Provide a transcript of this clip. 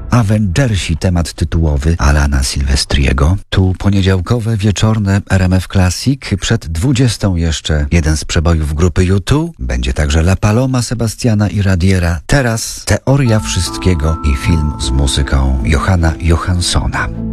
Avengersi, temat tytułowy Alana Silvestriego. Tu poniedziałkowe, wieczorne RMF Classic. Przed 20 jeszcze jeden z przebojów grupy U2. Będzie także La Paloma Sebastiana i Radiera. Teraz teoria wszystkiego i film z muzyką Johanna Johanssona.